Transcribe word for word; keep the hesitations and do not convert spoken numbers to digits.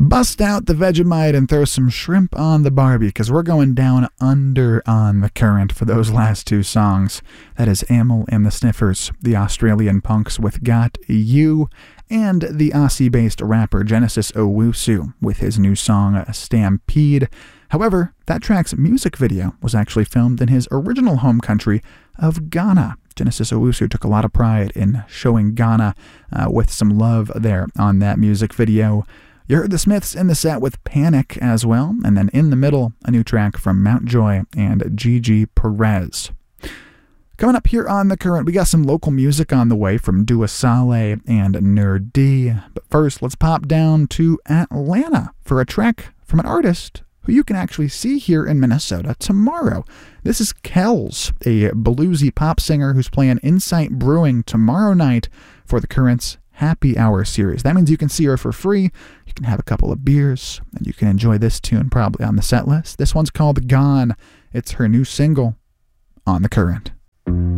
bust out the Vegemite and throw some shrimp on the Barbie, because we're going down under on the current for those last two songs. That is Amyl and the Sniffers, the Australian punks with Got You, and the Aussie-based rapper Genesis Owusu with his new song Stampede. However, that track's music video was actually filmed in his original home country of Ghana. Genesis Owusu took a lot of pride in showing Ghana uh, with some love there on that music video. You heard the Smiths in the set with Panic as well, and then in the middle, a new track from Mountjoy and Gigi Perez. Coming up here on The Current, we got some local music on the way from Dua Saleh and Nerd D. But first, let's pop down to Atlanta for a track from an artist who you can actually see here in Minnesota tomorrow. This is Kells, a bluesy pop singer who's playing Insight Brewing tomorrow night for The Current's Happy Hour series. That means you can see her for free, you can have a couple of beers, and you can enjoy this tune probably on the set list. This one's called Gone. It's her new single on The Current.